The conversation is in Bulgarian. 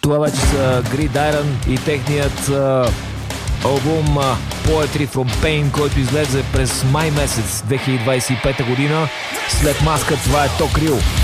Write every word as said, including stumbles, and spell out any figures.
Това вече са Gridiron и техният uh, албум uh, Poetry from Pain, който излезе през май месец две хиляди двадесет и пета година. След Маска това е Токрил.